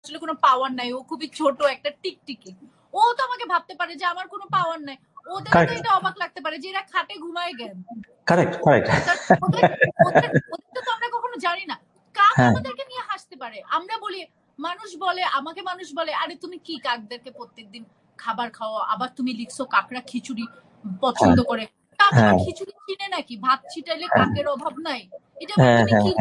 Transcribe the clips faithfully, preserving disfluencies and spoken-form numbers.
আসলে কোনো পাওয়ার নাই, ও খুবই ছোট একটা টিকটিকি, ও তো আমাকে ভাবতে পারে যে আমার কোনো পাওয়ার নাই। ওদের তো এটা অবাক লাগতে পারে যে এরা খাটে ঘুমায় কেন। কারেক্ট কারেক্ট ওদের ওদের ওদের তো আমরা কখনো জানি না, কাক আমাদেরকে নিয়ে হাসতে পারে। আমরা বলি, মানুষ বলে, আমাকে মানুষ বলে, আরে তুমি কি কাকদেরকে প্রত্যেকদিন খাবার খাও, আবার তুমি লিখছো কাকরা খিচুড়ি পছন্দ করে। কাক আবার খিচুড়ি চিনে নাকি? ভাত ছিটাইলে কাকের অভাব নাই, এটা আবার তুমি কি?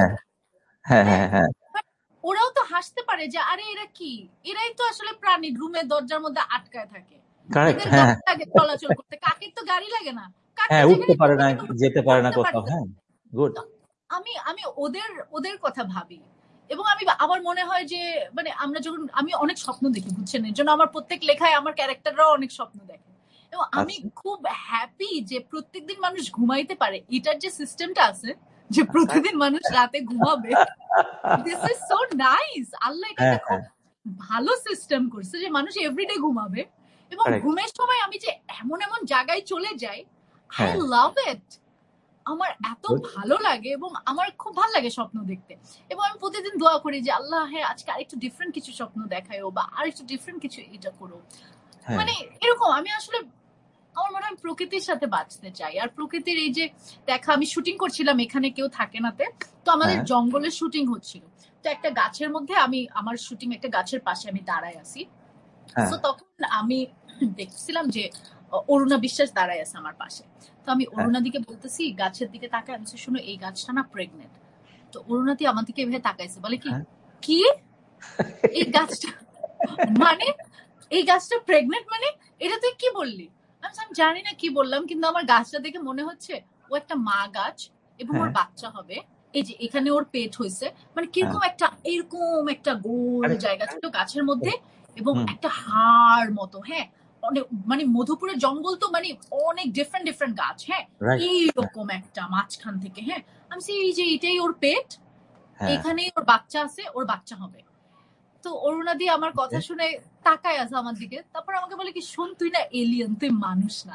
ওরাও তো হাসতে পারে যে আরে এরা কি, এরাই তো আসলে প্রাণী, রুমের দরজার মধ্যে আটকায় থাকে, এদের গাড়ি লাগে চলাচল করতে, কাকের তো গাড়ি লাগে না, হ্যাঁ উঠতে পারে না, যেতে পারে না কোথাও। হ্যাঁ গুড। আমি আমি ওদের ওদের কথা ভাবি, এবং আমি আমার মনে হয় যে মানে আমরা যখন, আমি অনেক স্বপ্ন দেখি বুঝছেন, এর জন্য আমার প্রত্যেক লেখায় আমার ক্যারেক্টাররাও অনেক স্বপ্ন দেখে, এবং আমি খুব হ্যাপি যে প্রত্যেকদিন মানুষ ঘুমাইতে পারে, এটার যে সিস্টেমটা আছে যে প্রতিদিন মানুষ রাতে ঘুমাবে, দিস ইজ সো নাইস। আল্লাহ এটা খুব ভালো সিস্টেম করছে যে মানুষ এভরিডে ঘুমাবে, এবং ঘুমের সময় আমি যে এমন এমন জায়গায় চলে যাই, আই লাভ ইট। আমার এত ভালো লাগে এবং আমার খুব ভালো লাগে স্বপ্ন দেখতে, এবং আমি প্রতিদিন দোয়া করি যে আল্লাহ হ্যাঁ আজকে আরেকটু ডিফারেন্ট কিছু স্বপ্ন দেখায়ও, বা আরেকটু ডিফারেন্ট কিছু এটা করো। মানে এরকম আমি আসলে আমার মনে হয় প্রকৃতির সাথে বাঁচতে চাই। আর প্রকৃতির এই যে দেখা, আমি শুটিং করছিলাম, এখানে কেউ থাকে নাতে, তো আমাদের জঙ্গলের শুটিং হচ্ছিল, তো একটা গাছের মধ্যে আমি, আমার শুটিং একটা গাছের পাশে আমি দাঁড়ায় আছি, তো তখন আমি দেখছিলাম যে অরুণা বিশ্বাস দাঁড়ায় আছে আমার পাশে, তো আমি অরুণা দিকে বলতেছি, গাছের দিকে তাকায়, আমি শুনো এই গাছটা না প্রেগনেন্ট। তো অরুণাদি আমার দিকে এভাবে তাকাইছে, বলে কি কি এই গাছটা মানে এই গাছটা প্রেগনেন্ট মানে, এটা তুই কি বললি? আমি জানি না কি বললাম, কিন্তু আমার গাছটা দেখে মনে হচ্ছে ও একটা মা গাছ এবং ওর বাচ্চা হবে, এই যে এখানে ওর পেট হয়েছে, মানে কিরকম একটা এরকম একটা গোল জায়গা ছিল গাছের মধ্যে, এবং একটা হাড় মতো, হ্যাঁ অনেক, মানে মধুপুরের জঙ্গল তো মানে অনেক ডিফারেন্ট ডিফারেন্ট গাছ, হ্যাঁ এইরকম একটা মাঝখান থেকে, হ্যাঁ আমি এই যে এটাই ওর পেট, এখানেই ওর বাচ্চা আছে, ওর বাচ্চা হবে। তো অরুণাদি আমার কথা শুনে তাকায় আছে আমার দিকে, তারপর আমাকে বলে কি, শোন তুই না এলিয়েন, তুই মানুষ না।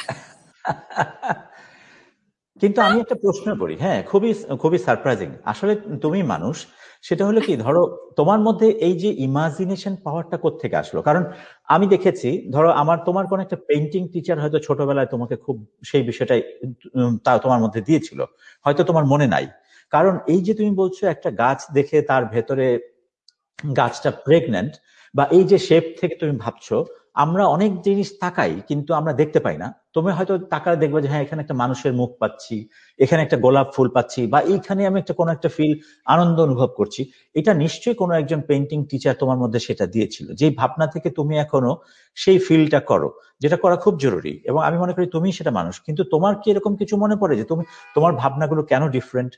কিন্তু আমি একটা প্রশ্ন করি, হ্যাঁ খুবই খুবই সারপ্রাইজিং, আসলে তুমি মানুষ, সেটা হলো কি, ধরো তোমার মধ্যে এই যে ইমাজিনেশন পাওয়ারটা কোত্থেকে আসলো? কারণ আমি দেখেছি, ধরো আমার তোমার কোন একটা পেইন্টিং টিচার হয়তো ছোটবেলায় তোমাকে খুব সেই বিষয়টাই তা তোমার মধ্যে দিয়েছিল, হয়তো তোমার মনে নাই। কারণ এই যে তুমি বলছো একটা গাছ দেখে তার ভেতরে গাছটা প্রেগন্যান্ট, বা এই যে শেপ থেকে তুমি ভাবছো, আমরা অনেক জিনিস তাকাই কিন্তু আমরা দেখতে পাই না। তুমি হয়তো তাকালে দেখবে যে হ্যাঁ এখানে একটা মানুষের মুখ পাচ্ছি, এখানে একটা গোলাপ ফুল পাচ্ছি, বা এইখানে আমি একটা কোনো একটা ফিল আনন্দ অনুভব করছি। এটা নিশ্চয়ই কোনো একজন পেইন্টিং টিচার তোমার মধ্যে সেটা দিয়েছিল, যেই ভাবনা থেকে তুমি এখনো সেই ফিলটা করো, যেটা করা খুব জরুরি। এবং আমি মনে করি তুমি সেটা মানুষ, কিন্তু তোমার কি এরকম কিছু মনে পড়ে যে তুমি তোমার ভাবনাগুলো কেন ডিফারেন্ট?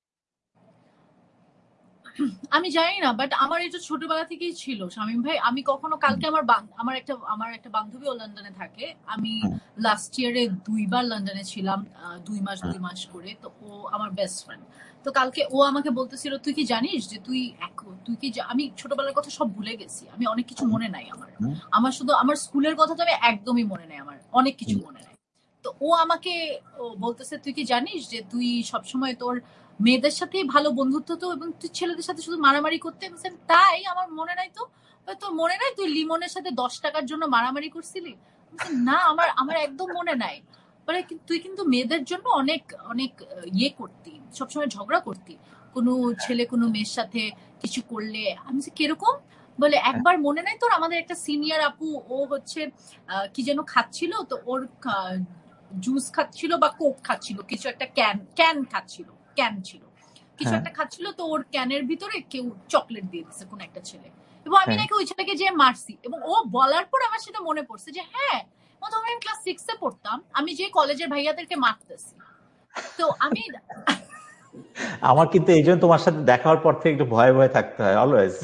আমি জানি না, বাট আমার এটা ছোটবেলা থেকেই ছিল শামীম ভাই। আমি কখনো, কালকে আমার আমার একটা আমার একটা বান্ধবী ও লন্ডনে থাকে, আমি লাস্ট ইয়ারে দুইবার লন্ডনে ছিলাম, দুই মাস দুই মাস করে, তো ও আমার বেস্ট ফ্রেন্ড। তো কালকে ও আমাকে বলতেছিল, তুই কি জানিস যে তুই তুই কি, আমি ছোটবেলার কথা সব ভুলে গেছি, আমি অনেক কিছু মনে নাই আমার, আমার শুধু আমার স্কুলের কথা তো আমি একদমই মনে নাই, আমার অনেক কিছু মনে নাই। তো ও আমাকে বলতেছে, তুই কি জানিস যে তুই সবসময় তোর মেয়েদের সাথে ভালো বন্ধুত্ব তো, এবং তুই ছেলেদের সাথে শুধু মারামারি করতে। তাই আমার মনে নাই। তো তোর মনে নাই তুই লিমনের সাথে দশ টাকার জন্য মারামারি করছিলি? না, আমার আমার একদম মনে নাই। বলে তুই কিন্তু মেয়েদের জন্য অনেক অনেক ইয়ে করতি, সবসময় ঝগড়া করতি, কোনো ছেলে কোনো মেয়ের সাথে কিছু করলে। আমি কিরকম? বলে একবার মনে নাই তোর, আমাদের একটা সিনিয়র আপু, ও হচ্ছে কি যেন খাচ্ছিল, তো ওর জুস খাচ্ছিল বা কোক খাচ্ছিল, কিছু একটা ক্যান ক্যান খাচ্ছিল, ক্যান ছিল কিছু একটা খাচ্ছিল, তো ওর ক্যানের ভিতরে কেউ চকলেট দিয়ে দিচ্ছে কোন একটা ছেলে, এবং আমি নাকি ওই ছেলেকে যে মারছি। এবং ও বলার পর আমার সেটা মনে পড়ছে যে হ্যাঁ, তখন আমি ক্লাস সিক্স এ পড়তাম, আমি যে কলেজের ভাইয়াদেরকে মারতেছি। তো আমি আমার কিন্তু এই জন্য তোমার সাথে দেখা হওয়ার পর থেকে একটু ভয়ে ভয়ে থাকতে হয় অলওয়েজ।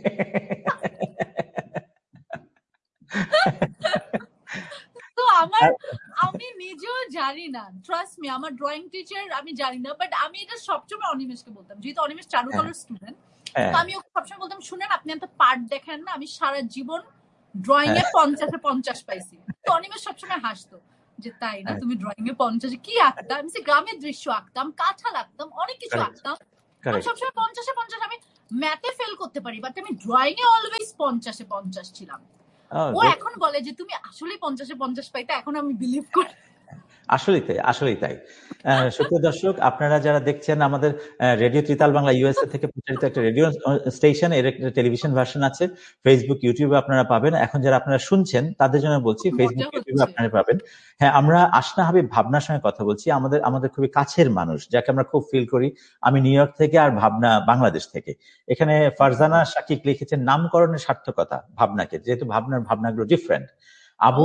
তো আমার, আমি নিজেও জানি না, ট্রাস্ট মি, আমার ড্রয়িং টিচার আমি জানি না, বাট আমি এটা সবসময় অনিমেষকে বলতাম, যেহেতু অনিমেষ চারুকলার স্টুডেন্ট, তো আমি ওকে সবসময় বলতাম, শুনেন আপনি এত পার্ট দেখেন না, আমি সারা জীবন ড্রয়িং এ পঞ্চাশে পঞ্চাশ পাইছি। তো অনিমেষ সবসময় হাসতো যে তাই না, তুমি ড্রয়িং এ পঞ্চাশে কি আঁকতাম? আমি গ্রামের দৃশ্য আঁকতাম, কাঁঠাল আঁকতাম, অনেক কিছু আঁকতাম, আমি সবসময় পঞ্চাশে পঞ্চাশ। আমি ম্যাথে ফেল করতে পারি, বাট আমি ড্রয়িং এ অলওয়েজ পঞ্চাশে পঞ্চাশ ছিলাম। ও এখন বলে যে তুমি আসলে পঞ্চাশে পঞ্চাশ পাইতে, এখন আমি বিলিভ করি। আসলেই তাই, আসলেই তাই। সুপ্রিয় দর্শক, আপনারা যারা দেখছেন আমাদের রেডিও ত্রিতাল বাংলা ইউএসএ থেকে প্রচারিত একটা রেডিও স্টেশন, এর একটা টেলিভিশন ভার্সন আছে, ফেসবুক ইউটিউবে আপনারা পাবেন। এখন যারা আপনারা শুনছেন তাদের জন্য বলছি, ফেসবুক ইউটিউবে আপনারা পাবেন। হ্যাঁ, আমরা আসনা হাবিব ভাবনার সঙ্গে কথা বলছি, আমাদের আমাদের খুবই কাছের মানুষ, যাকে আমরা খুব ফিল করি। আমি নিউ ইয়র্ক থেকে, আর ভাবনা বাংলাদেশ থেকে। এখানে ফারজানা শাকিক লিখেছেন নামকরণের সার্থকতা ভাবনাকে, যেহেতু ভাবনার ভাবনাগুলো ডিফারেন্ট। আবু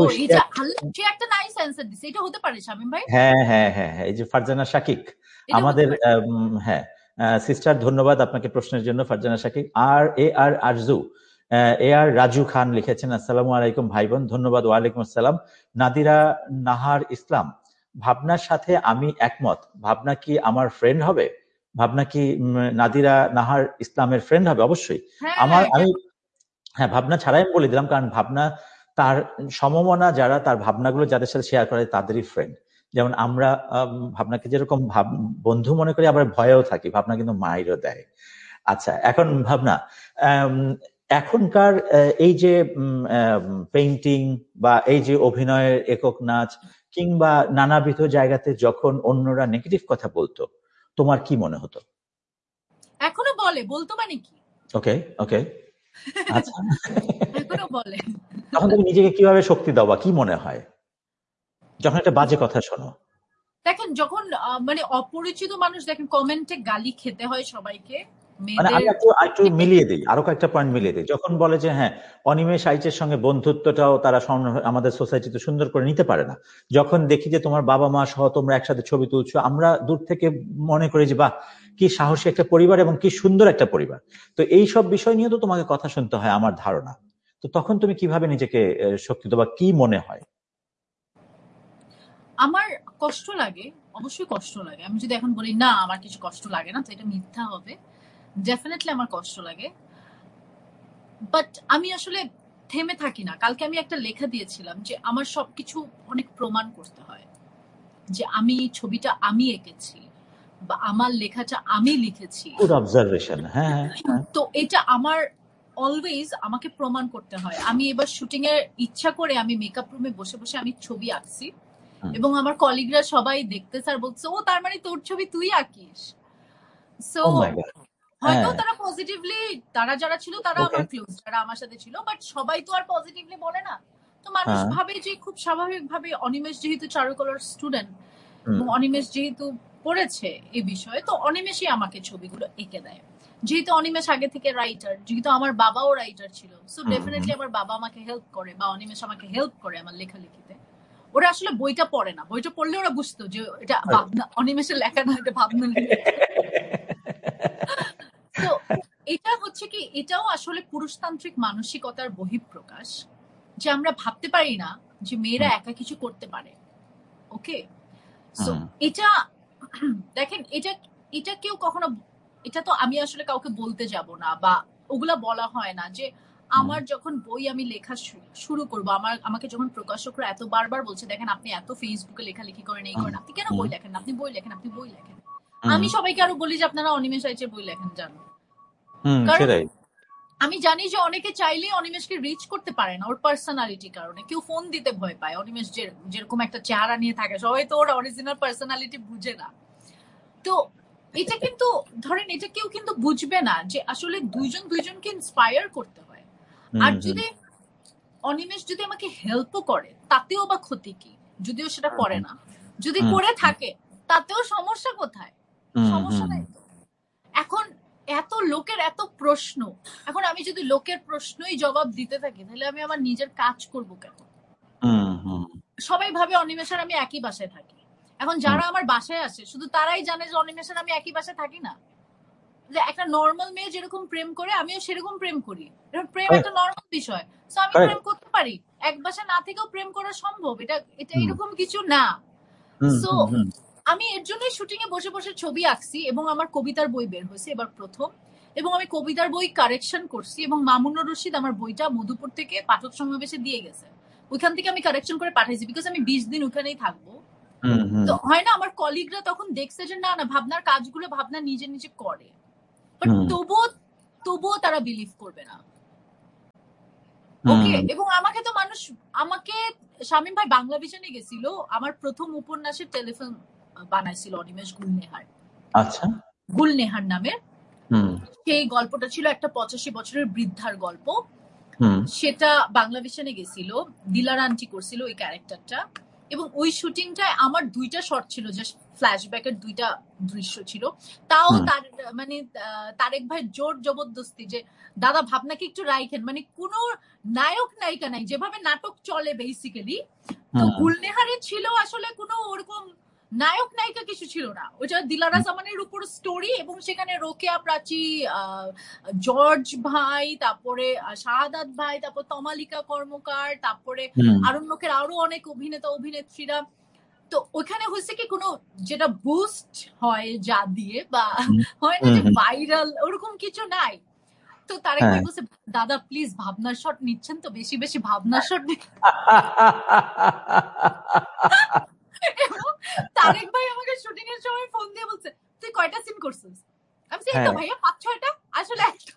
হ্যাঁ হ্যাঁ হ্যাঁ হ্যাঁ এই যে ফারজানা শাকিক আমাদের, হ্যাঁ সিস্টার, ধন্যবাদ আপনাকে প্রশ্নের জন্য ফারজানা শাকিক। আর এ আর আরজু এ আর রাজু খান লিখেছেন, আসসালামু আলাইকুম ভাই বোন। ধন্যবাদ। ওয়ালাইকুম আসসালাম। নাদিরা নাহার ইসলাম, ভাবনার সাথে আমি একমত। ভাবনা কি আমার ফ্রেন্ড হবে? ভাবনা কি নাদিরা নাহার ইসলামের ফ্রেন্ড হবে? অবশ্যই। আমার আমি হ্যাঁ ভাবনা ছাড়াই আমি বলে দিলাম, কারণ ভাবনা তার সমমনা যারা, তার ভাবনাগুলো যাদের সাথে শেয়ার করে তাদেরই ফ্রেন্ড। যেমন আমরা ভাবনাকে যেরকম ভাব বন্ধু মনে করি, আবার ভয়েও থাকি, ভাবনা কিন্তু মাইরও দেয়। আচ্ছা, এখন ভাবনা, এখনকার এই যে পেইন্টিং বা এই যে অভিনয়ের একক নাচ কিংবা নানাবিধ জায়গাতে যখন অন্যরা নেগেটিভ কথা বলতো, তোমার কি মনে হতো? এখনো বলে, বলতো মানে কি? ওকে ওকে আচ্ছা, এখনো বলে। তখন তুমি নিজেকে কিভাবে শক্তি দাও বা কি মনে হয় যখন একটা বাজে কথা শোনো? দেখেন, যখন মানে অপরিচিত মানুষ, দেখেন কমেন্টে গালি খেতে হয় সবাইকে। মানে আমি একটু একটু মিলিয়ে দিই, আরো কয়েকটা পয়েন্ট মিলিয়ে দিই। যখন বলে যে হ্যাঁ অনিমেষ আইচের সঙ্গে বন্ধুত্বটাও তারা আমাদের সোসাইটিতে সুন্দর করে নিতে পারে না, যখন দেখি যে তোমার বাবা মা সহ তোমরা একসাথে ছবি তুলছো, আমরা দূর থেকে মনে করি যে বাহ কি সাহসী একটা পরিবার এবং কি সুন্দর একটা পরিবার। তো এই সব বিষয় নিয়ে তো তোমাকে কথা শুনতে হয় আমার ধারণা। তো তখন তুমি কিভাবে নিজেকে শক্তি দাও বা কি মনে হয়? আমার কষ্ট লাগে, অবশ্যই কষ্ট লাগে। আমি যদি এখন বলি না আমার কিছু কষ্ট লাগে না, তো এটা মিথ্যা হবে। ডেফিনেটলি আমার কষ্ট লাগে, বাট আমি আসলে থেমে থাকি না। কালকে আমি একটা লেখা দিয়েছিলাম যে আমার সবকিছু অনেক প্রমাণ করতে হয়, যে আমি ছবিটা আমি এঁকেছি বা আমার লেখাটা আমি লিখেছি। Good observation. হ্যাঁ, তো এটা আমার অলওয়েজ আমাকে প্রমাণ করতে হয়। আমি এবার শুটিং এর ইচ্ছা করে আমি মেকআপ রুমে বসে বসে আমি ছবি আঁকছি, এবং আমার কলিগরা সবাই দেখতে স্যার বলছে ও তার মানে তোর ছবি তুই আঁকিস। সো হয়তো তারা পজিটিভলি, তারা যারা ছিল তারা আমার ক্লোজ, যারা আমার সাথে ছিল, বাট সবাই তো আর পজিটিভলি বলে না। তো মানুষ ভাবে যে খুব স্বাভাবিক ভাবে অনিমেষ যেহেতু চারুকলার স্টুডেন্ট এবং অনিমেষ যেহেতু পড়েছে এই বিষয়ে, তো অনিমেষই আমাকে ছবিগুলো এঁকে দেয়। যেহেতু অনিমেষ আগে থেকে রাইটার, যেহেতু আমার বাবাও রাইটার ছিল, সো ডেফিনেটলি আমার বাবা আমাকে হেল্প করে বা অনিমেষ আমাকে হেল্প করে আমার লেখালেখিতে। ওরা আসলে বইটা পড়ে না, বইটা পড়লে ওরা বুঝতো যে এটা ভাবনা, অনিমেষের লেখা না, এটা ভাবনা। তো এটা হচ্ছে কি, এটাও আসলে পুরুষতান্ত্রিক মানসিকতার বহিঃপ্রকাশ, যে আমরা ভাবতে পারি না যে মেয়েরা একা কিছু করতে পারে। ওকে, সো এটা দেখেন, এটা এটা কেউ কখনো, এটা তো আমি আসলে কাউকে বলতে যাব না বা ওগুলা বলা হয় না যে আমার যখন বই আমি লেখা শুরু করবো, আমার আমাকে যখন প্রকাশকরা এত বারবার বলছে দেখেন আপনি এত ফেসবুকে লেখালেখি করেন, এই করেন, আপনি কেন বই লেখেন, আপনি বই লেখেন, আপনি বই লেখেন। আমি সবাইকে আরো বলি যে আপনারা অনিমেষ আইচের বই লেখেন, জানো। কারণ আমি জানি যে অনেকে চাইলেই অনিমেষকে রিচ করতে পারে না ওর পার্সোনালিটির কারণে। কেউ ফোন দিতে ভয় পায়, অনিমেষ যেরকম একটা চেহারা নিয়ে থাকে সবাই তো ওর অরিজিনাল পার্সোনালিটি বুঝে না। তো এটা কিন্তু ধরেন, এটা কেউ কিন্তু বুঝবে না যে আসলে দুইজন দুইজনকে ইন্সপায়ার করতে হয়। আর যদি অনিমেষ যদি আমাকে হেল্পও করে তাতেও বা ক্ষতি কি, যদিও সেটা করে না, যদি করে থাকে তাতেও সমস্যা কোথায়? সমস্যা নাই তো। এখন এত লোকের এত প্রশ্ন, এখন আমি যদি লোকের প্রশ্নই জবাব দিতে থাকি তাহলে আমি আমার নিজের কাজ করব কেন? সবাই ভাবে অনিমেষের আমি একই বাসায় থাকি। এখন যারা আমার বাসায় আসে শুধু তারাই জানে যে অনিমেষের আমি একই বাসায় থাকি না। যে একটা নর্মাল মেয়ে যেরকম প্রেম করে আমিও সেরকম প্রেম করি, প্রেম একটা নর্মাল বিষয়। সো আমি প্রেম করতে পারি, এক বাসায় না থেকেও প্রেম করা সম্ভব। এটা এটা এরকম কিছু না। সো আমি এর জন্যই শুটিং এ বসে বসে ছবি আঁকছি, এবং আমার কবিতার বই বের হয়েছে এবার প্রথম, এবং আমি কবিতার বই কারেকশন করছি, এবং মামুনুর রশিদ আমার বইটা মধুপুর থেকে পাঠক সমাবেশে দিয়ে গেছে, ওইখান থেকে আমি কারেকশন করে পাঠাইছি, বিকজ আমি বিশ দিন ওখানেই থাকবো। তো হয় না, আমার কলিগরা তখন দেখছে যে না না ভাবনার কাজগুলো ভাবনা নিজে নিজে করে, বাট তবুও তবুও তারা বিলিভ করবে না। ওকে, এবং আমাকে তো মানুষ, আমাকে শামীম ভাই বাংলা ভিশনে গেছিল, আমার প্রথম উপন্যাসের টেলিফিল্ম বানাইছিল অনিমেষ গুলনেহার। আচ্ছা, গুলনেহার নামের সেই গল্পটা ছিল একটা পঁচাশি বছরের বৃদ্ধার গল্প। সেটা বাংলা ভিশনে গেছিল, দিলার আন্টি করছিল ওই ক্যারেক্টারটা। এবং ওই শুটিংটায় আমার দুইটা শট ছিল, জাস্ট ফ্ল্যাশব্যাকের দুইটা দৃশ্য ছিল। তাও তার মানে তারেক ভাই জোর জবরদস্তি যে দাদা ভাবনাকে একটু রাইখেন, মানে কোনো নায়ক নায়িকা নাই, যেভাবে নাটক চলে বেসিক্যালি। তো গুলনেহারে ছিল আসলে কোনো ওরকম নায়ক নায়িকা কিছু ছিল না, ওটা দিলারা জামানের উপর স্টোরি। এবং সেখানে রোকেয়া প্রাচী, জর্জ ভাই, তারপরে শাহাদাত ভাই, তারপর তমালিকা কর্মকার, তারপরে আরণ্যকের আরো অনেক অভিনেতা অভিনেত্রীরা। তো ওখানে হয়েছে কি, কোনো যেটা বুস্ট হয় যা দিয়ে বা হয় না যে ভাইরাল, ওরকম কিছু নাই। তো তারেক ভাই বলছে দাদা প্লিজ ভাবনার শট নিচ্ছেন তো, বেশি বেশি ভাবনার শট। তারেক ভাই আমাকে শুটিং এর সময় ফোন দিয়ে বলছে তুই কয়টা সিন করছিস? আমি বলছি এই তো ভাইয়া পাঁচ ছয়টা। আসলে একটা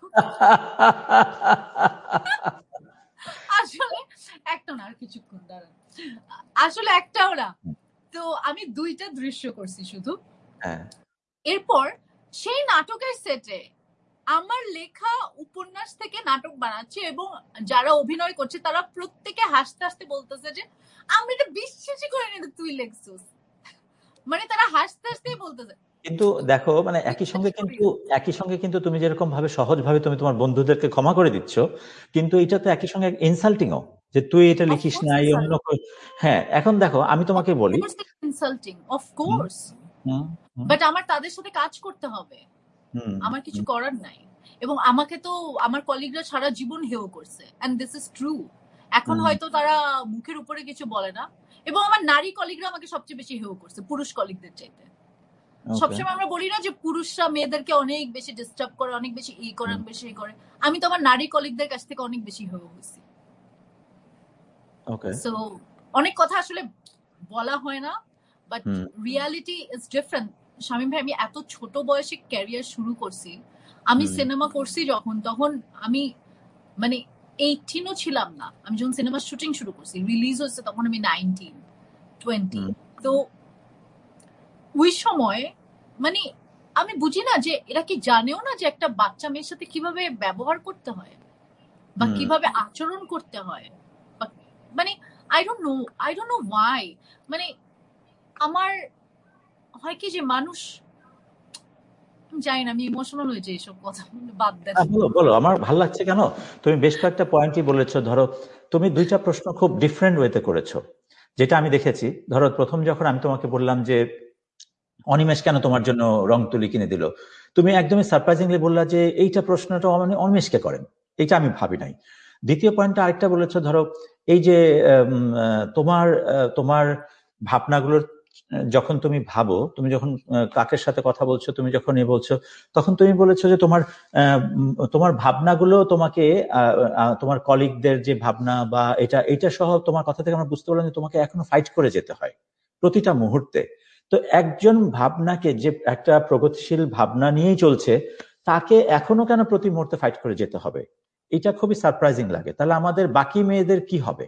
আসলে একটা না, আর কিছুক্ষণ দাঁড়ান, আসলে একটাও না। তো আমি দুইটা দৃশ্য করছি শুধু। এরপর সেই নাটকের সেটে আমার লেখা উপন্যাস থেকে নাটক বানাচ্ছে এবং যারা অভিনয় করছে তারা প্রত্যেকে হাসতে হাসতে বলতেছে যে আমি এটা বিশ্বাসই করি না তুই লেখছিস, মানে তারা হাসতে হাসতেই বলতেছে। কিন্তু দেখো, মানে একই সঙ্গে কিন্তু একই সঙ্গে কিন্তু তুমি যেরকম ভাবে সহজ ভাবে তুমি তোমার বন্ধুদেরকে ক্ষমা করে দিচ্ছ, কিন্তু এটা তো একই সঙ্গে ইনসাল্টিংও যে তুই এটা লিখিস না, এই অন্য। হ্যাঁ, এখন দেখো আমি তোমাকে বলি, ইনসাল্টিং অফ কোর্স, বাট আমার তাদের সাথে কাজ করতে হবে, আমার কিছু করার নাই। এবং আমাকে তো আমার কলিগরা সারা জীবন হেয় করছে, এন্ড দিস ইজ ট্রু। এখন হয়তো তারা মুখের উপরে কিছু বলে না। এবং আমার নারী কলিগরা আমাকে সবচেয়ে বেশি হেয় করছে পুরুষ কলিগদের চাইতে। সবসময় আমরা বলি না যে পুরুষরা মেয়েদেরকে অনেক বেশি ডিস্টার্ব করে, অনেক বেশি এই করে, অনেক বেশি এই করে। আমি তো আমার নারী কলিগদের কাছ থেকে অনেক বেশি হেয় হয়েছি। সো অনেক কথা আসলে বলা হয় না, but reality is different. Shamim ভাই, আমি এত ছোট বয়সে ক্যারিয়ার শুরু করছি। আমি সিনেমা করছি যখন, তখন আমি মানে এইটিনও ছিলাম না। আমি যখন সিনেমা শুটিং শুরু করছি, রিলিজ হয়েছে তখন আমি নাইনটিন টোয়েন্টি। তো ওই সময় মানে আমি বুঝি না যে এরা কি জানেও না যে একটা বাচ্চা মেয়ের সাথে কিভাবে ব্যবহার করতে হয় বা কিভাবে আচরণ করতে হয়। মানে I don't know I don't know Y, মানে আমার হয় কি যে মানুষ, জানি না, আমি ইমোশনাল হয়ে যাই এসব কথা বাদ দেন। বলো বলো, আমার ভালো লাগছে কেন তুমি বেশ কয়েকটা পয়েন্টই বলেছো। ধরো তুমি দুইটা প্রশ্ন খুব ডিফারেন্ট ওয়েতে করেছো, যেটা আমি দেখেছি। ধরো প্রথম যখন আমি তোমাকে বললাম যে অনিমেষ কেন তোমার জন্য রং তুলি কিনে দিল, তুমি একদমই সারপ্রাইজিংলি বললা যে এইটা প্রশ্নটা অনিমেষকে করেন, এটা আমি ভাবি নাই। দ্বিতীয় পয়েন্টটা আরেকটা বলেছো, ধরো এই যে তোমার তোমার ভাবনাগুলোর যখন তুমি ভাবো, তুমি যখন কাকের সাথে কথা বলছো, তুমি যখন এ বলছো, তখন তুমি বলেছো যে তোমার তোমার ভাবনাগুলো তোমাকে তোমার কলিগদের যে ভাবনা বা এটা এটা সহ তোমার কথা থেকে আমরা বুঝতে পারলাম যে তোমাকে এখনো ফাইট করে যেতে হয় প্রতিটা মুহূর্তে। তো একজন ভাবনাকে, যে একটা প্রগতিশীল ভাবনা নিয়েই চলছে, তাকে এখনো কেন প্রতি মুহূর্তে ফাইট করে যেতে হবে? এটা খুবই সারপ্রাইজিং লাগে। তাহলে আমাদের বাকি মেয়েদের কি হবে?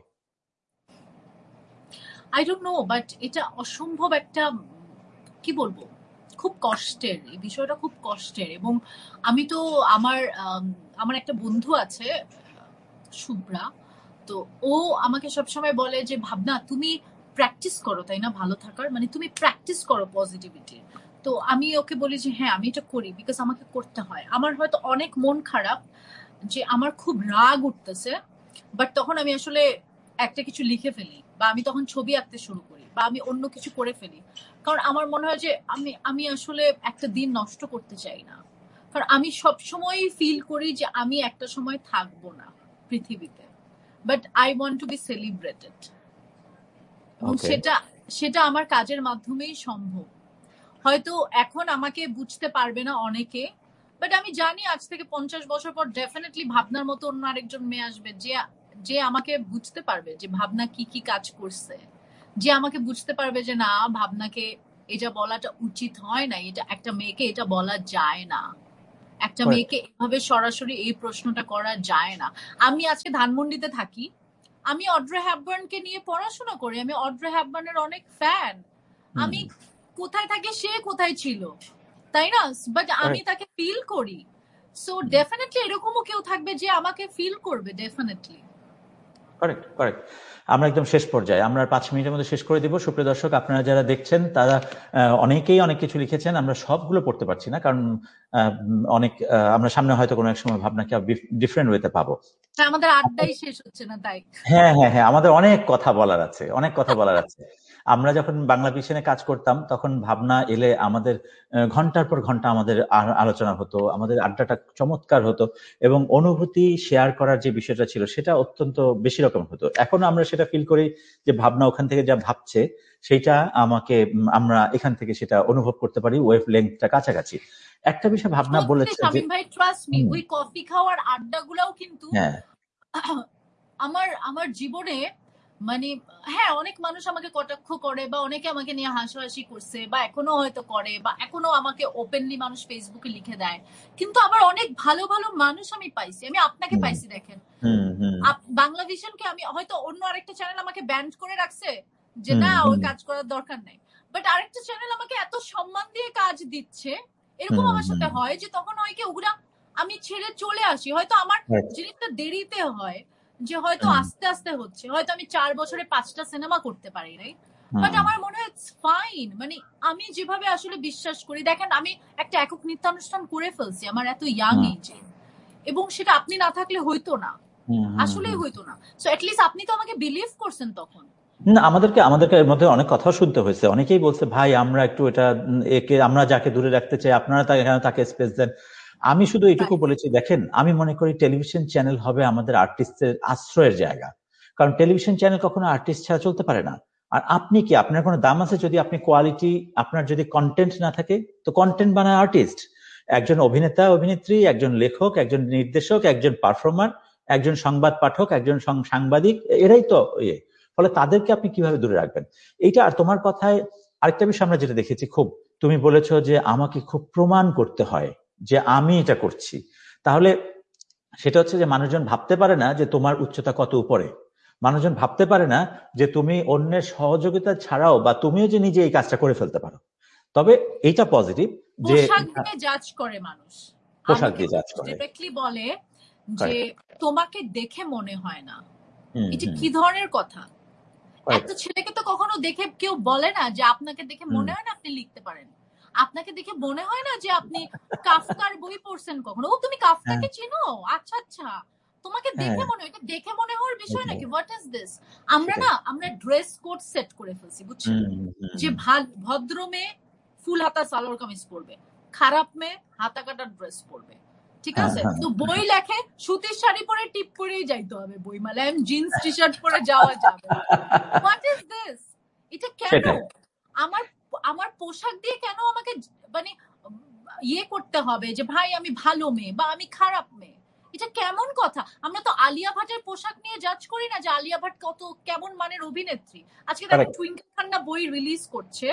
আই ডোন্ট নো, বাট এটা অসম্ভব একটা, কি বলবো, খুব কষ্টের, এই বিষয়টা খুব কষ্টের। এবং আমি তো আমার আমার একটা বন্ধু আছে শুভ্রা, তো ও আমাকে সবসময় বলে যে ভাবনা তুমি প্র্যাকটিস করো, তাই না, ভালো থাকার, মানে তুমি প্র্যাকটিস করো পজিটিভিটি। তো আমি ওকে বলি যে হ্যাঁ আমি এটা করি, বিকজ আমাকে করতে হয়। আমার হয়তো অনেক মন খারাপ, যে আমার খুব রাগ উঠতেছে, বাট তখন আমি আসলে একটা কিছু লিখে ফেলি, বা আমি তখন ছবি আঁকতে শুরু করি, বা আমি অন্য কিছু করে ফেলি। কারণ আমার মনে হয় যে আমি আমি আসলে একটা দিন নষ্ট করতে চাই না। কারণ আমি সবসময় ফিল করি যে আমি একটা সময় থাকবো না পৃথিবীতে, but I want to B celebrated. এবং সেটা সেটা আমার কাজের মাধ্যমেই সম্ভব। হয়তো এখন আমাকে বুঝতে পারবে না অনেকে, বাট আমি জানি আজ থেকে পঞ্চাশ বছর পর ডেফিনেটলি ভাবনার মতো অন্য আরেকজন মেয়ে আসবে, যে যে আমাকে বুঝতে পারবে যে ভাবনা কি কি কাজ করছে, যে আমাকে বুঝতে পারবে যে না, ভাবনাকে এটা বলাটা উচিত হয় না, এটা একটা মেয়েকে এটা বলা যায় না, একটা মেয়েকে এভাবে সরাসরি এই প্রশ্নটা করা যায় না। আমি আজকে ধানমন্ডিতে থাকি, আমি অড্রে হ্যাপবার্নকে নিয়ে পড়াশোনা করি, আমি অড্রে হ্যাপবার্নের অনেক ফ্যান। আমি কোথায় থাকি, সে কোথায় ছিল, তাই না? বাট আমি তাকে ফিল করি। সো ডেফিনেটলি এরকমও কেউ থাকবে যে আমাকে ফিল করবে, ডেফিনেটলি। কারেক্ট কারেক্ট আমরা একদম শেষ পর্যায়ে, আমরা পাঁচ মিনিটের মধ্যে শেষ করে দিব। সুপ্রিয় দর্শক, আপনারা যারা দেখছেন তারা অনেকেই অনেক কিছু লিখেছেন, আমরা সবগুলো পড়তে পারছি না, কারণ অনেক আমরা সামনে হয়তো কোনো এক সময় ভাবনাকে ডিফারেন্ট ওয়েতে পাবো। আমাদের আড্ডাই শেষ হচ্ছে না, তাই। হ্যাঁ হ্যাঁ হ্যাঁ আমাদের অনেক কথা বলার আছে, অনেক কথা বলার আছে। আমরা যখন বাংলা ভিশনে কাজ করতাম তখন ভাবনা এলে আমাদের ঘন্টার পর ঘন্টা আমাদের আলোচনা হতো, আমাদের আড্ডাটা চমৎকার হতো এবং অনুভূতি শেয়ার করার যে বিষয়টা ছিল সেটা অত্যন্ত বেশি রকম হতো। এখনো আমরা সেটা ফিল করি যে ভাবনা ওখান থেকে যা ভাবছে সেইটা আমাকে, আমরা এখান থেকে সেটা অনুভব করতে পারি, ওয়েভ লেন্থটা কাছাকাছি। একটা বিষয় ভাবনা বলেছে যে ভাই ট্রাস্ট মি, ওই কফি খাওয়ার আড্ডাগুলোও কিন্তু আমার আমার জীবনে মানে, হ্যাঁ অনেক মানুষ আমাকে কটাক্ষ করে বা অনেকে আমাকে নিয়ে হাসাহাসি করছে বা এখনো হয়তো করে বা এখনো আমাকে ওপেনলি মানুষ ফেসবুকে লিখে দেয়, কিন্তু আবার অনেক ভালো ভালো মানুষ আমি পাইছি। আমি আপনাকে পাইছি, দেখেন বাংলা ভিশনকে আমি হয়তো অন্য আরেকটা চ্যানেল আমাকে ব্যান্ড করে রাখছে যে না ওই কাজ করার দরকার নাই, বাট আরেকটা চ্যানেল আমাকে এত সম্মান দিয়ে কাজ দিচ্ছে। এরকম আমার সাথে হয় যে তখন হয় কি ওগুলা আমি ছেড়ে চলে আসি, হয়তো আমার জিনিসটা দেরিতে হয়, যে হয়তো আস্তে আস্তে হচ্ছে, হয়তো আমি চার বছরে পাঁচটা সিনেমা করতে পারি নাই, বাট আমার মনে হয় ইটস ফাইন। মানে আমি যেভাবে আসলে বিশ্বাস করি, দেখেন আমি একটা একক নৃত্যানুষ্ঠান করে ফেলছি আমার এত ইয়াং এজে, এবং সেটা আপনি না থাকলে হইতো না, আসলেই হইতো না। সো এট লিস্ট আপনি তো আমাকে বিলিভ করছেন তখন। না, আমাদেরকে আমাদেরকে এর মধ্যে অনেক কথা শুনতে হয়েছে, অনেকেই বলছে ভাই আমরা একটু এটা একে আমরা যাকে দূরে রাখতে চাই আপনারা তাকে স্পেস দেন। আমি শুধু এটুকু বলেছি, দেখেন আমি মনে করি টেলিভিশন চ্যানেল হবে আমাদের আর্টিস্টের আশ্রয়ের জায়গা, কারণ টেলিভিশন চ্যানেল কখনো আর্টিস্ট ছাড়া চলতে পারে না। আর আপনি কি, আপনার কোনো দাম আছে যদি আপনি কোয়ালিটি, আপনার যদি কন্টেন্ট না থাকে, তো কন্টেন্ট বানায় আর্টিস্ট, একজন অভিনেতা অভিনেত্রী, একজন লেখক, একজন নির্দেশক, একজন পারফর্মার, একজন সংবাদ পাঠক, একজন সাংবাদিক, এরাই তো ইয়ে। ফলে তাদেরকে আপনি কিভাবে দূরে রাখবেন এইটা। আর তোমার কথায় আরেকটা বিষয় আমরা যেটা দেখেছি, খুব তুমি বলেছো যে আমাকে খুব প্রমাণ করতে হয় যে আমি এটা করছি, তাহলে সেটা হচ্ছে যে মানুষজন ভাবতে পারে না যে তোমার উচ্চতা কত উপরে, মানুষজন ভাবতে পারে না যে তুমি অন্যের সহযোগিতা ছাড়াও বা তুমিও যে নিজে এই কাজটা করে ফেলতে পারো। তবে এইটা পজিটিভ যে পোশাক দিয়ে জাজ করে মানুষ, পোশাক দিয়ে জাজ করে, ডাইরেক্টলি বলে যে তোমাকে দেখে মনে হয় না। এটা কি ধরনের কথা? একটা ছেলেকে তো কখনো দেখে কেউ বলে না যে আপনাকে দেখে মনে হয় না আপনি লিখতে পারেন, আপনাকে দেখে মনে হয় না যে আপনি কাফকার বই পড়ছেন কখনো, ও তুমি কাফকাকে চিনো, আচ্ছা আচ্ছা তোমাকে দেখে মনে হয়, এটা দেখে মনে হওয়ার বিষয় নাকি? What is this? আমরা না আমরা ড্রেস কোড সেট করে ফেলছি, বুঝছেন, যে ভদ্র মেয়ে ফুল হাতা সালোয়ার কামিজ পরবে, খারাপ মেয়ে হাতা কাটা ড্রেস পরবে, ঠিক আছে? তো বই লেখে সুতির শাড়ি পরে টিপ পরেই যাইতে হবে বইমেলায়, আমি জিন্স টি শার্ট পরে যাওয়া যাবে। What is this? এটা কেন? আমার আমার পোশাক দিয়ে কেন আমাকে মানে ইয়ে করতে হবে যে ভাই আমি ভালো মেয়ে বা আমি খারাপ মেয়ে? এটা কেমন কথা? আমরা তো আলিয়া ভাটের পোশাক নিয়ে জাজ করি না যে আলিয়া ভাট কত কেমন মানের অভিনেত্রী। আজকে দেখো টুইঙ্কেল খান্না বই রিলিজ করছে,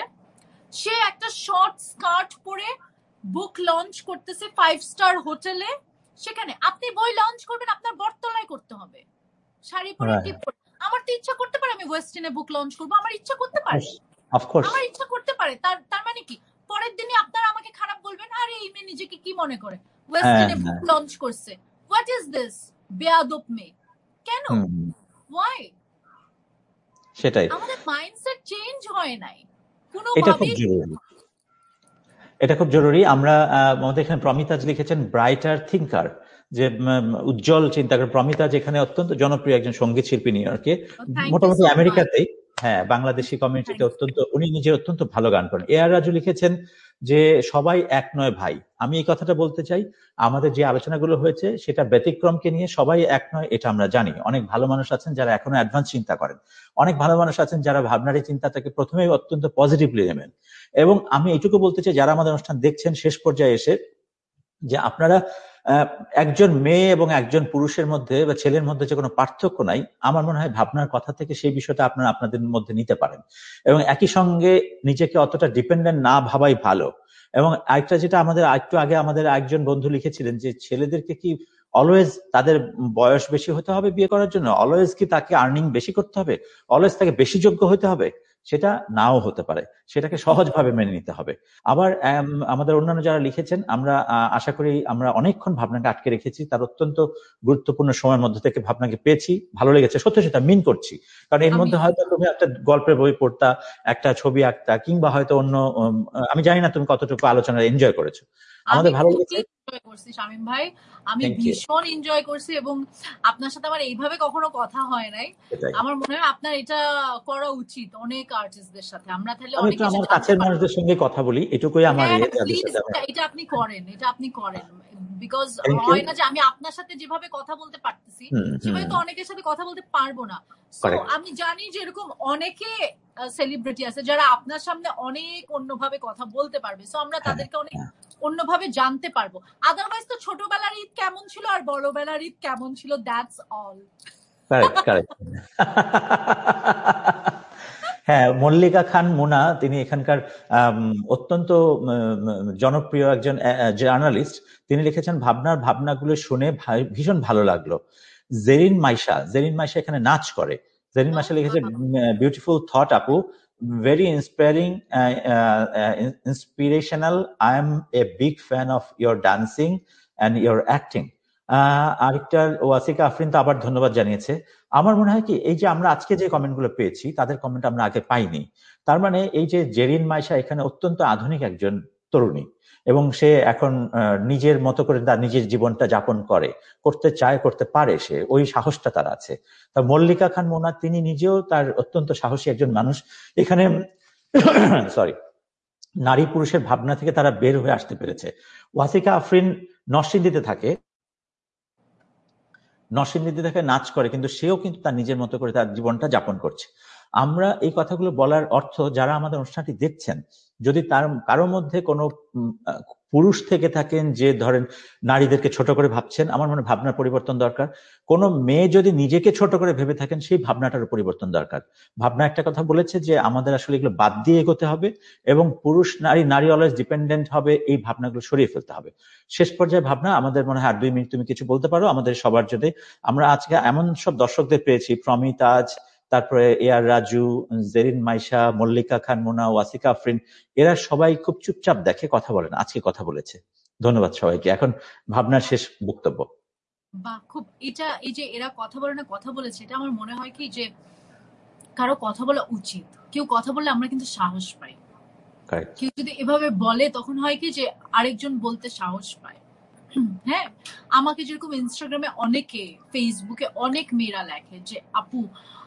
সে একটা শর্ট স্কার্ট পরে বুক লঞ্চ করতেছে ফাইভ স্টার হোটেলে, সেখানে আপনি বই লঞ্চ করবেন আপনার বটতলায় করতে হবে, শাড়ি পরে টিপ পরে। আমার তো ইচ্ছা করতে পারে আমি ওয়েস্টার্নে বুক লঞ্চ করবো, আমার ইচ্ছা করতে পারে, আমার ইচ্ছা করতে পারে। তার তার মানে কি পরের দিনই আপনারা আমাকে খারাপ বলবেন, আরে এই মেয়ে নিজেকে কি মনে করে ওয়েস্টার্নে বুক লঞ্চ করছে? What is this? বেয়াদব মেয়ে কেন? ওয়াই? সেটাই, আমাদের মাইন্ডসেট চেঞ্জ হয় নাই কোনো এটা খুব ভাবে। জরুরি, এটা খুব জরুরি। আমরা আমাদের এখানে প্রমিতাজ লিখেছেন ব্রাইটার থিঙ্কার, যে উজ্জ্বল চিন্তাকার। প্রমিতাজ এখানে অত্যন্ত জনপ্রিয় একজন সঙ্গীত শিল্পী, নিউ ইয়র্কে, মোটামুটি আমেরিকাতেই, হ্যাঁ বাংলাদেশি কমিউনিটিতে অত্যন্ত, উনি নিজে অত্যন্ত ভালো গান করেন। এ আর রাজু লিখেছেন যে সবাই এক নয় ভাই। আমি এই কথাটা বলতে চাই, আমাদের যে আলোচনাগুলো হয়েছে সেটা ব্যতিক্রমকে নিয়ে, সবাই এক নয় এটা আমরা জানি। অনেক ভালো মানুষ আছেন যারা এখনো অ্যাডভান্স চিন্তা করেন, অনেক ভালো মানুষ আছেন যারা ভাবনার চিন্তাটাকে প্রথমেই অত্যন্ত পজিটিভলি নেবেন। এবং আমি এইটুকু বলতে চাই যারা আমাদের অনুষ্ঠান দেখছেন শেষ পর্যায়ে এসে, যে আপনারা একজন মেয়ে এবং একজন পুরুষের মধ্যে বা ছেলের মধ্যে যে কোনো পার্থক্য নাই, আমার মনে হয় ভাবনার কথা থেকে সেই বিষয়টা আপনারা আপনাদের মধ্যে নিতে পারেন, এবং একই সঙ্গে নিজেকে অতটা ডিপেন্ডেন্ট না ভাবাই ভালো। এবং আরেকটা যেটা আমাদের একটু আগে আমাদের একজন বন্ধু লিখেছিলেন যে ছেলেদেরকে কি অলওয়েজ তাদের বয়স বেশি হতে হবে বিয়ে করার জন্য, অলওয়েজ কি তাকে আর্নিং বেশি করতে হবে, অলওয়েজ তাকে বেশি যোগ্য হতে হবে? সেটা নাও হতে পারে, সেটাকে সহজভাবে মেনে নিতে হবে। আবার আমাদের অন্যান্য যারা লিখেছেন, আমরা আশা করি আমরা অনেকক্ষণ ভাবনাকে আটকে রেখেছি, তার অত্যন্ত গুরুত্বপূর্ণ সময়ের মধ্যে থেকে ভাবনাকে পেয়েছি, ভালো লেগেছে, সত্যি সেটা মিন করছি। কারণ এর মধ্যে হয়তো তুমি একটা গল্পের বই পড়তা, একটা ছবি আঁকতা, কিংবা হয়তো অন্য, আমি জানি না তুমি কতটুকু আলোচনা এনজয় করেছো, আমাদের ভালো লেগেছে। এনজয় করছি শামীম ভাই, আমি ভীষণ এনজয় করছি, এবং আপনার সাথে আমার এইভাবে কখনো কথা হয় নাই। আমার মনে হয় আপনার এটা করা উচিত অনেক আর্টিস্টদের সাথে। আমরা তাহলে অনেক আমার কাছের মানুষদের সঙ্গে কথা বলি, এটুকুই আমার। এটা আপনি করেন, এটা আপনি করেন, বিকজ হয় না যে আমি আপনার সাথে যেভাবে কথা বলতে পারতেছি সেভাবে তো অনেকের সাথে কথা বলতে পারবো না। সো আমি জানি যে এরকম অনেকে সেলিব্রিটি আছে যারা আপনার সামনে অনেক অন্যভাবে কথা বলতে পারবে, সো আমরা তাদেরকে অনেক অন্যভাবে জানতে পারবো। আদারওয়াইজ তো ছোটবেলার ঈদ কেমন ছিল আর বড়বেলার ঈদ কেমন ছিল, দ্যাটস অল। কারেক্ট কারেক্ট হ্যাঁ, মল্লিকা খান মুনা, তিনি এখানকার অত্যন্ত জনপ্রিয় একজন জার্নালিস্ট। তিনি লিখেছেন ভাবনার ভাবনাগুলো শুনে ভীষণ ভালো লাগলো। জেরিন মাইশা, জেরিন মাইশা এখানে নাচ করে। জেরিন মাইশা লিখেছে বিউটিফুল থট আপু, very inspiring, uh, uh, inspirational. I am a big fan of your dancing and your acting. আহ আরেকটা ওয়াসিকা আফরিন তো আবার ধন্যবাদ জানিয়েছে। আমার মনে হয় কি, এই যে আমরা আজকে যে কমেন্টগুলো পেয়েছি তাদের কমেন্ট আমরা আগে পাইনি, তার মানে এই যে জেরিন মাইশা এখানে অত্যন্ত আধুনিক একজন তরুণী, এবং সে এখন নিজের মতো করে তার নিজের জীবনটা যাপন করে, করতে চায়, করতে পারে, সে ওই সাহসটা তার আছে। তা মল্লিকা খান মোনা, তিনি নিজেও তার অত্যন্ত সাহসী একজন মানুষ। এখানে সরি নারী পুরুষের ভাবনা থেকে তারা বের হয়ে আসতে পেরেছে। ওয়াসিকা আফরিন নরসিংদীতে থাকে, নরসিংদীতে থেকে নাচ করে, কিন্তু সেও কিন্তু তার নিজের মতো করে তার জীবনটা যাপন করছে। আমরা এই কথাগুলো বলার অর্থ, যারা আমাদের অনুষ্ঠানটি দেখছেন, যদি তার কারো মধ্যে কোনো পুরুষ থেকে থাকেন যে ধরেন নারীদেরকে ছোট করে ভাবছেন, আমার মনে ভাবনার পরিবর্তন দরকার। কোনো মেয়ে যদি নিজেকে ছোট করে ভেবে থাকেন, সেই ভাবনাটার পরিবর্তন দরকার। ভাবনা একটা কথা বলেছে যে আমাদের আসলে এগুলো বাদ দিয়ে এগোতে হবে, এবং পুরুষ নারী নারী অলওয়েজ ডিপেন্ডেন্ট হবে, এই ভাবনাগুলো সরিয়ে ফেলতে হবে। শেষ পর্যায়ে ভাবনা, আমাদের মনে হয় আর দুই মিনিট তুমি কিছু বলতে পারো আমাদের সবার জন্য। আমরা আজকে এমন সব দর্শকদের পেয়েছি, প্রমিতাজ, তারপরে এ আর রাজু, জেরিন মাইশা, মল্লিকা খান মোনা, ওয়াসিকা আফরিন, এরা সবাই খুব চুপচাপ দেখে, কথা বলেন, আজকে কথা বলেছে। ধন্যবাদ সবাইকে। এখন ভাবনার শেষ বক্তব্য। বাহ, খুব এটা এই যে এরা কথা বলে না, কথা বলেছে, এটা আমার মনে হয় কি যে কারো কথা বলা উচিত। কেউ কথা বললে আমরা কিন্তু সাহস পাই, কেউ যদি এভাবে বলে তখন হয় কি যে আরেকজন বলতে সাহস পায়। হ্যাঁ, আমাকে যেরকম ইনস্টাগ্রামে অনেকে, ফেসবুকে অনেক মেয়েরা লেখে যে আপু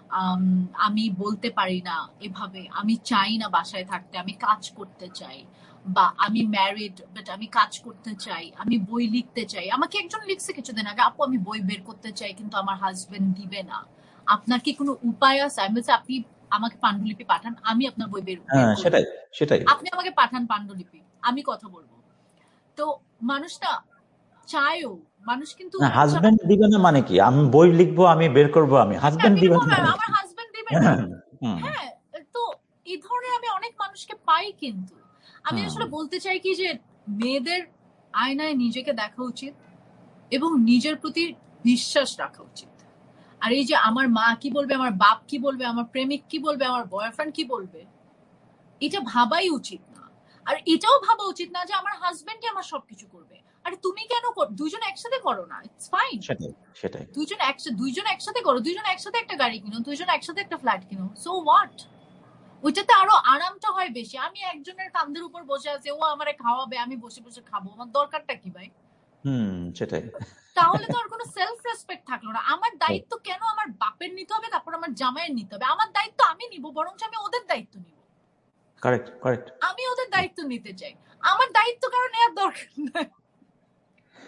আমি বলতে পারি না এভাবে, আমি চাই না বাসায় থাকতে, আমি কাজ করতে চাই, বা আমি ম্যারিড বাট আমি কাজ করতে চাই, আমি বই লিখতে চাই। আমাকে একজন লিখছে কিছুদিন আগে, আপু আমি বই বের করতে চাই কিন্তু আমার হাজবেন্ড দিবে না, আপনার কি কোনো উপায় আছে? আমি বলছি আপনি আমাকে পাণ্ডুলিপি পাঠান, আমি আপনার বই বের করব। সেটাই সেটাই আপনি আমাকে পাঠান পাণ্ডুলিপি, আমি কথা বলবো। তো মানুষটা চায়ও, মানুষ কিন্তু হাজবেন্ড দিবে না মানে কি? আমি বই লিখবো, আমি বের করবো, আমি হাজবেন্ড দিবে না, আমার হাজবেন্ড দিবে না। হ্যাঁ, তো এই ধরনের আমি অনেক মানুষকে পাই। কিন্তু আমি আসলে বলতে চাই কি যে মেয়েদের আয়নায় নিজেকে দেখা উচিত এবং নিজের প্রতি বিশ্বাস রাখা উচিত। আর এই যে আমার মা কি বলবে, আমার বাপ কি বলবে, আমার প্রেমিক কি বলবে, আমার বয়ফ্রেন্ড কি বলবে, এটা ভাবাই উচিত না। আর এটাও ভাবা উচিত না যে আমার হাজবেন্ডই আমার সবকিছু করবে। আরে তুমি কেন? দুইজন একসাথে করো না, ইটস ফাইন। সেটাই সেটাই দুইজন একসাথে দুইজন একসাথে করো, দুইজন একসাথে একটা গাড়ি কিনো, দুইজন একসাথে একটা ফ্ল্যাট কিনো, সো হোয়াট? ওইটাতে আরো আরামটা হয় বেশি। আমি একজনের কাঁধের উপর বসে আছি, ও আমারে খাওয়াবে, আমি বসে বসে খাবো, আমার দরকারটা কি ভাই? হুম, সেটাই। তাহলে তো আর কোনো সেলফ রেসপেক্ট থাকলো না। আমার দায়িত্ব কেন আমার বাপের নিতে হবে, তারপর আমার জামাইয়ের নিতে হবে? আমার দায়িত্ব আমি নিব, বরং আমি ওদের দায়িত্ব নিব। কারেক্ট কারেক্ট আমি ওদের দায়িত্ব নিতে চাই, আমার দায়িত্ব কারণ নেওয়ার দরকার নাই।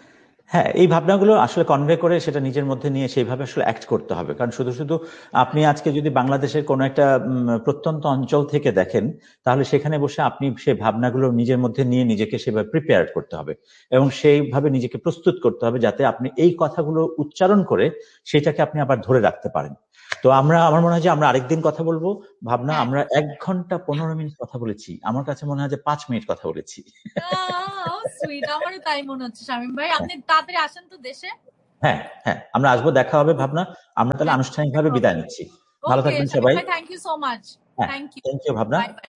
হ্যাঁ, এই ভাবনাগুলো আসলে কনভে করে সেটা নিজের মধ্যে নিয়ে সেইভাবে আসলে অ্যাক্ট করতে হবে। কারণ শুধু শুধু আপনি আজকে যদি বাংলাদেশের কোনো একটা উম, প্রত্যন্ত অঞ্চল থেকে দেখেন, তাহলে সেখানে বসে আপনি সেই ভাবনাগুলো নিজের মধ্যে নিয়ে নিজেকে সেভাবে প্রিপেয়ার করতে হবে এবং সেইভাবে নিজেকে প্রস্তুত করতে হবে যাতে আপনি এই কথাগুলো উচ্চারণ করে সেটাকে আপনি আবার ধরে রাখতে পারেন। তো আমরা, আমার মনে হয় যে আমরা আরেকদিন কথা বলবো। ভাবনা, হ্যাঁ, আমরা এক ঘন্টা পনেরো মিনিট কথা বলেছি, আমার কাছে মনে হয় যে পাঁচ মিনিট কথা বলেছি। সুইট, আমারও তাই মনে হচ্ছে। শামীম ভাই, আপনি তাড়াতাড়ি আসেন তো দেশে। হ্যাঁ হ্যাঁ, আমরা আসবো, দেখা হবে। ভাবনা, আমরা তাহলে হ্যাঁ, আনুষ্ঠানিকভাবে দেখা হবে। বিদায় নিচ্ছি। ভালো ওকে থাকবেন শামীম সবাই। ভাই, থ্যাংক ইউ সো মাচ। হ্যাঁ, থ্যাংক ইউ। থ্যাংক ইউ ভাবনা। Bye bye.